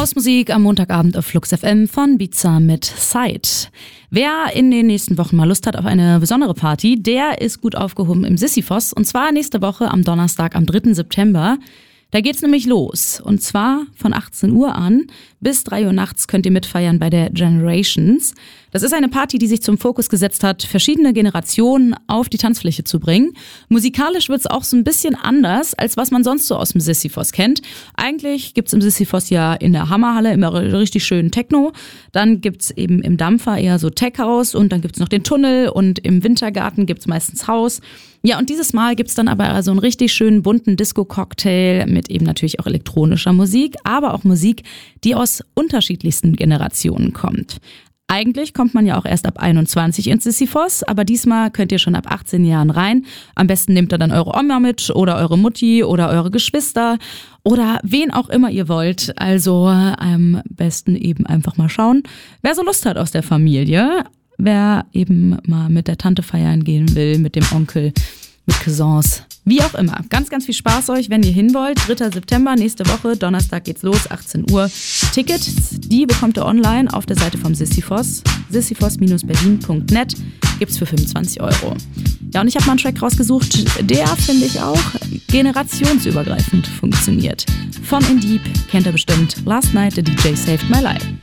Hausmusik am Montagabend auf Flux FM von Ibiza mit Side. Wer in den nächsten Wochen mal Lust hat auf eine besondere Party, der ist gut aufgehoben im Sisyphos. Und zwar nächste Woche am Donnerstag, am 3. September. Da geht's nämlich los. Und zwar von 18 Uhr an bis 3 Uhr nachts könnt ihr mitfeiern bei der Generations. Das ist eine Party, die sich zum Fokus gesetzt hat, verschiedene Generationen auf die Tanzfläche zu bringen. Musikalisch wird's auch so ein bisschen anders, als was man sonst so aus dem Sisyphos kennt. Eigentlich gibt's im Sisyphos ja in der Hammerhalle immer richtig schönen Techno. Dann gibt's eben im Dampfer eher so Tech-House und dann gibt's noch den Tunnel und im Wintergarten gibt's meistens Haus. Ja, und dieses Mal gibt's dann aber so einen richtig schönen bunten Disco-Cocktail mit eben natürlich auch elektronischer Musik, aber auch Musik, die aus unterschiedlichsten Generationen kommt. Eigentlich kommt man ja auch erst ab 21 ins Sisyphos, aber diesmal könnt ihr schon ab 18 Jahren rein. Am besten nehmt ihr dann eure Oma mit oder eure Mutti oder eure Geschwister oder wen auch immer ihr wollt. Also am besten eben einfach mal schauen, wer so Lust hat aus der Familie. Wer eben mal mit der Tante feiern gehen will, mit dem Onkel, mit Cousins, wie auch immer. Ganz, ganz viel Spaß euch, wenn ihr hin wollt. 3. September, nächste Woche, Donnerstag geht's los, 18 Uhr. Tickets, die bekommt ihr online auf der Seite vom Sisyphos, sisyphos-berlin.net, gibt's für 25 €. Ja, und ich habe mal einen Track rausgesucht, der, finde ich auch, generationsübergreifend funktioniert. Von In Deep kennt ihr bestimmt, Last Night the DJ Saved My Life.